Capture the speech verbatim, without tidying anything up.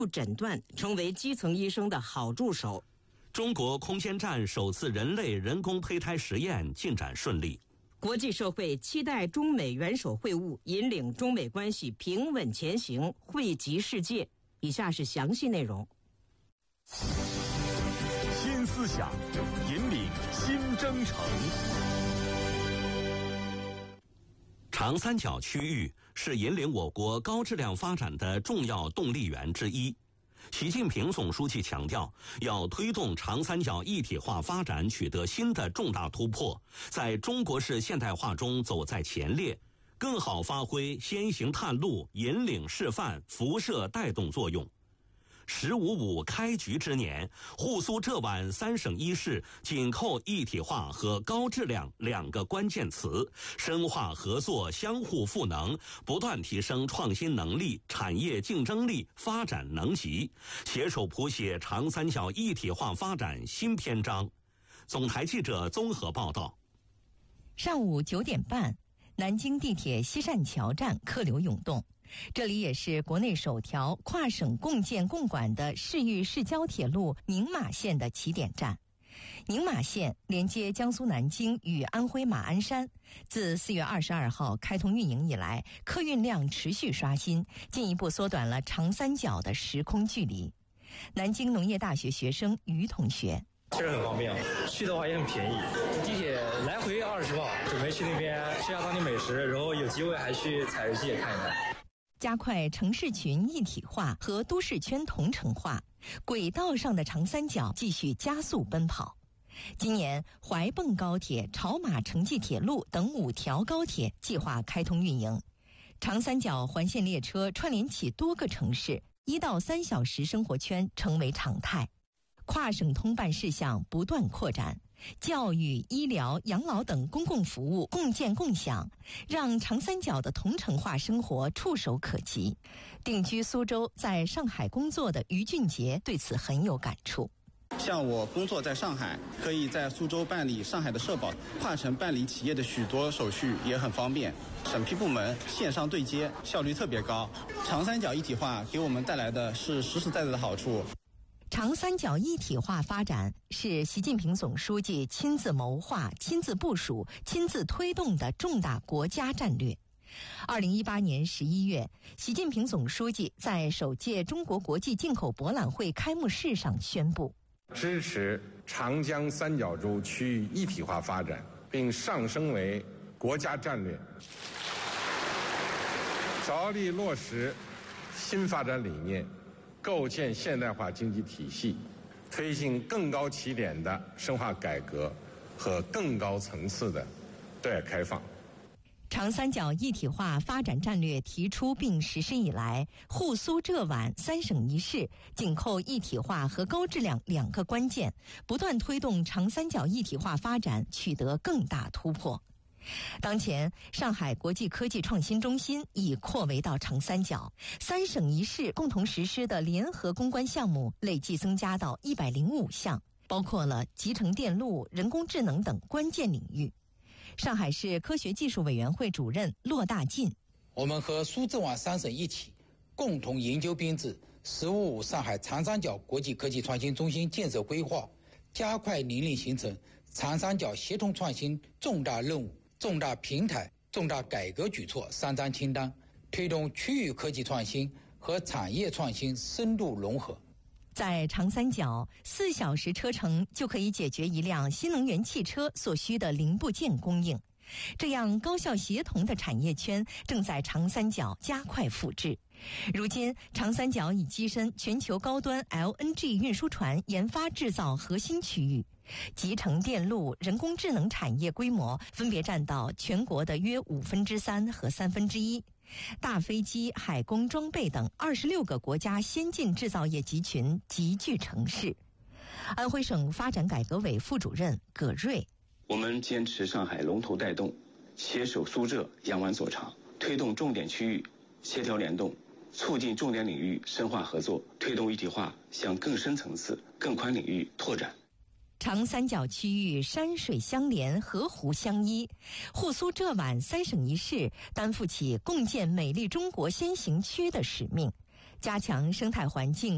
诊断，成为基层医生的好助手。 中国空间站首次人类人工胚胎实验进展顺利。 国际社会期待中美元首会晤引领中美关系平稳前行，惠及世界。以下是详细内容。 新思想引领新征程。 长三角区域是引领我国高质量发展的重要动力源之一。习近平总书记强调，要推动长三角一体化发展取得新的重大突破，在中国式现代化中走在前列，更好发挥先行探路、引领示范、辐射带动作用。十五五开局之年，沪苏浙皖三省一市紧扣一体化和高质量两个关键词，深化合作相互赋能，不断提升创新能力、产业竞争力、发展能级，携手谱写长三角一体化发展新篇章。总台记者综合报道。 上午九点半，南京地铁西善桥站客流涌动。这里也是国内首条跨省共建共管的市域市郊铁路宁马线的起点站。宁马线连接江苏南京与安徽马鞍山，自四月二十二号开通运营以来，客运量持续刷新，进一步缩短了长三角的时空距离。南京农业大学学生于同学， 其实很方便，去的话也很便宜，地铁来回二十吧，准备去那边吃下当地美食，然后有机会还去采石矶看一看。 加快城市群一体化和都市圈同城化，轨道上的长三角继续加速奔跑。今年怀蚌高铁、潮马城际铁路等五条高铁计划开通运营，长三角环线列车串联起多个城市，一到三小时生活圈成为常态。跨省通办事项不断扩展，教育、医疗、养老等公共服务共建共享，让长三角的同城化生活触手可及。定居苏州，在上海工作的于俊杰对此很有感触。 像我工作在上海，可以在苏州办理上海的社保，跨城办理企业的许多手续也很方便，审批部门线上对接，效率特别高。长三角一体化给我们带来的是实实在在的好处。 长三角一体化发展是习近平总书记亲自谋划、亲自部署、亲自推动的重大国家战略。二零一八年十一月，习近平总书记在首届中国国际进口博览会开幕式上宣布， 支持长江三角洲区域一体化发展，并上升为国家战略，着力落实新发展理念，构建现代化经济体系，推进更高起点的深化改革和更高层次的对外开放。 长三角一体化发展战略提出并实施以来，沪苏浙皖三省一市紧扣一体化和高质量两个关键，不断推动长三角一体化发展取得更大突破。当前，上海国际科技创新中心已扩围到长三角，三省一市共同实施的联合攻关项目累计增加到一百零五项，包括了集成电路、人工智能等关键领域。上海市科学技术委员会主任骆大进， 我们和苏浙皖三省一起，共同研究编制“十五五”上海长三角国际科技创新中心建设规划，加快拟定形成长三角协同创新重大任务、重大平台、重大改革举措三张清单，推动区域科技创新和产业创新深度融合。 在长三角，四小时车程就可以解决一辆新能源汽车所需的零部件供应。这样高效协同的产业圈正在长三角加快复制。如今，长三角已跻身全球高端 L N G 运输船研发制造核心区域，集成电路、人工智能产业规模分别占到全国的约五分之三和三分之一。大飞机、海工装备等二十六个国家先进制造业集群集聚城市。安徽省发展改革委副主任葛瑞， 我们坚持上海龙头带动，携手苏浙扬湾所长，推动重点区域协调联动，促进重点领域深化合作，推动一体化向更深层次、更宽领域拓展。 长三角区域山水相连，河湖相依，沪苏浙皖三省一市担负起共建美丽中国先行区的使命，加强生态环境